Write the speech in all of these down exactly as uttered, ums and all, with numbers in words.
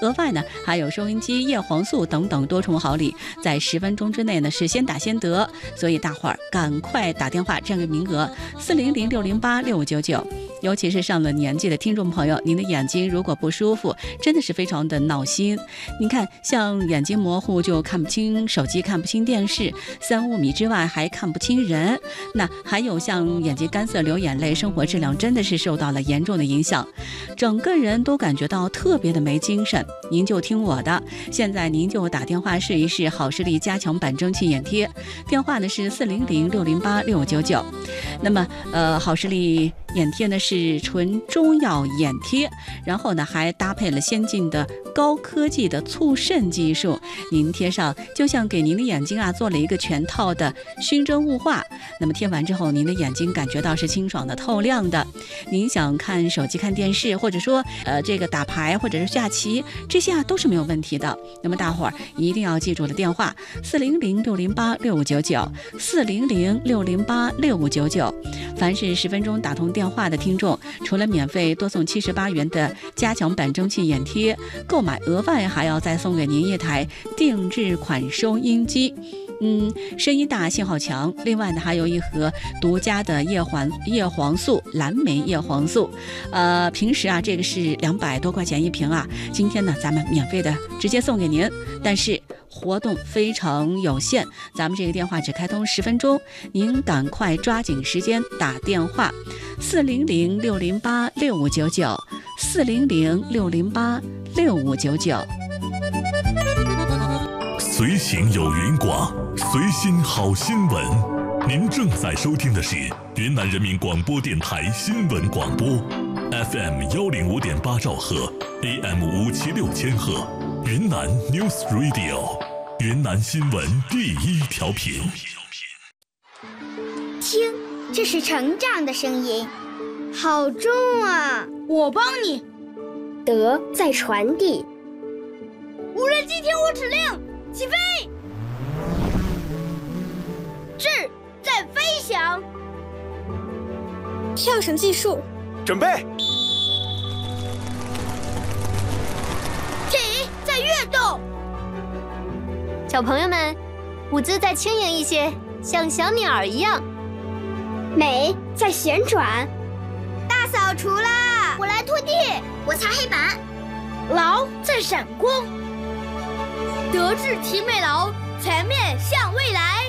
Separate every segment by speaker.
Speaker 1: 额外呢还有收音机、叶黄素等等多重好礼，在十分钟之内呢是先打先得，所以大伙儿赶快打电话占个名额，四零零六零八六五九九。尤其是上了年纪的听众朋友，您的眼睛如果不舒服，真的是非常的闹心。您看，像眼睛模糊就看不清手机，看不清电视，三五米之外还看不清人，那还有像眼睛干涩、流眼泪，生活质量真的是受到了严重的影响，整个人都感觉到特别的没精神。您就听我的，现在您就打电话试一试好视力加强版蒸汽眼贴，电话呢是四零零六零八六五九九。那么呃，好视力眼贴呢是纯中药眼贴，然后呢还搭配了先进的高科技的促渗技术，您贴上就像给您的眼睛啊做了一个全套的熏蒸雾化，那么贴完之后您的眼睛感觉到是清爽的透亮的。您想看手机看电视，或者说呃这个打牌或者是下棋，这些啊都是没有问题的。那么大伙儿一定要记住了电话四零零六零八六五九九，四零零六零八六五九九。凡是十分钟打通电话的听众，除了免费多送七十八元的加强版蒸汽眼贴，购买额外还要再送给您一台定制款收音机。嗯，声音大，信号强。另外呢，还有一盒独家的叶黄叶黄素蓝莓叶黄素，呃，平时啊这个是两百多块钱一瓶啊，今天呢咱们免费的直接送给您，但是活动非常有限，咱们这个电话只开通十分钟，您赶快抓紧时间打电话，四零零六零八六五九九，四零零六零八六五九九。
Speaker 2: 随行有云广，随心好新闻。您正在收听的是云南人民广播电台新闻广播 ，F M 幺零五点八兆赫 ，A M 五七六千赫，云南 News Radio， 云南新闻第一调频。
Speaker 3: 听，这是成长的声音，好重啊！
Speaker 4: 我帮你。
Speaker 3: 德在传递。
Speaker 4: 无人机听我指令。起飞！智在飞翔。
Speaker 5: 跳绳技术，
Speaker 6: 准备。
Speaker 4: 体在跃动。
Speaker 7: 小朋友们，舞姿再轻盈一些，像小鸟儿一样。
Speaker 3: 美在旋转。
Speaker 4: 大扫除啦！
Speaker 3: 我来拖地，我擦黑板。
Speaker 4: 劳在闪光。德智体美劳，全面向未来。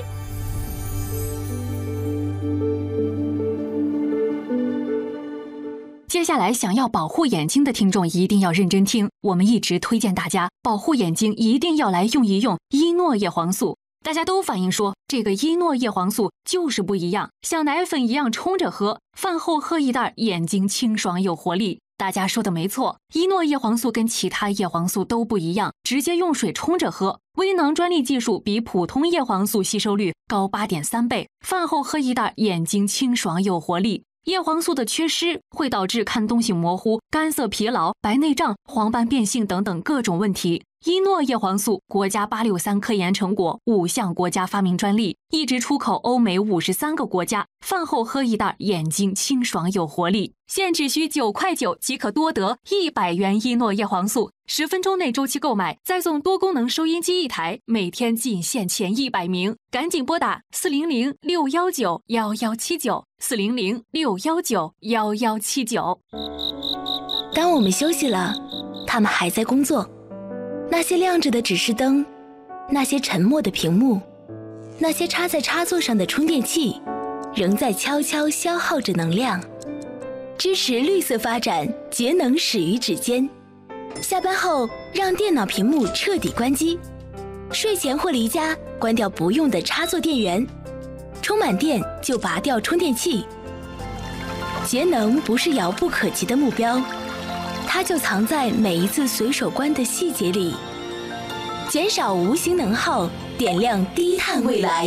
Speaker 8: 接下来想要保护眼睛的听众一定要认真听，我们一直推荐大家保护眼睛一定要来用一用伊诺叶黄素。大家都反映说这个伊诺叶黄素就是不一样，像奶粉一样冲着喝，饭后喝一袋，眼睛清爽有活力。大家说的没错，伊诺叶黄素跟其他叶黄素都不一样，直接用水冲着喝。微囊专利技术比普通叶黄素吸收率高 八点三 倍，饭后喝一袋，眼睛清爽有活力。叶黄素的缺失会导致看东西模糊、干涩疲劳、白内障、黄斑变性等等各种问题。伊诺叶黄素国家八六三科研成果，五项国家发明专利，一直出口欧美五十三个国家。饭后喝一袋，眼睛清爽有活力。现只需九块九即可多得一百元伊诺叶黄素，十分钟内周期购买，再送多功能收音机一台，每天仅限前一百名，赶紧拨打四零零六幺九幺幺七九，四零零六幺九幺幺七九。
Speaker 9: 当我们休息了，他们还在工作。那些亮着的指示灯，那些沉默的屏幕，那些插在插座上的充电器，仍在悄悄消耗着能量。支持绿色发展，节能始于指尖。下班后，让电脑屏幕彻底关机。睡前或离家，关掉不用的插座电源。充满电就拔掉充电器。节能不是遥不可及的目标，它就藏在每一次随手关的细节里。减少无形能耗，点亮低碳未来。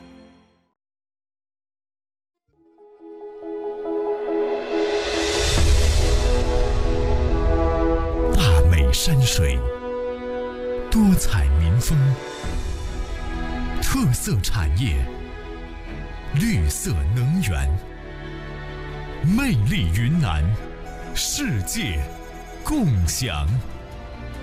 Speaker 2: 大美山水，多彩民风，特色产业，绿色能源，魅力云南，世界共享。